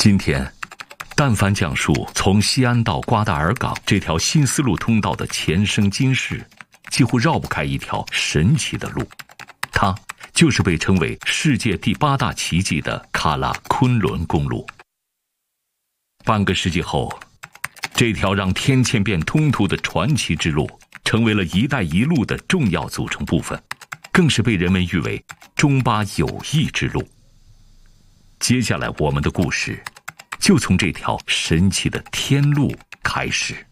今天，但凡讲述从西安到瓜达尔港这条新丝路通道的前生今世，几乎绕不开一条神奇的路，它就是被称为世界第8大奇迹的喀拉昆仑公路。半个世纪后，这条让天堑变通途的传奇之路，成为了“一带一路”的重要组成部分，更是被人们誉为中巴友谊之路。接下来我们的故事，就从这条神奇的天路开始。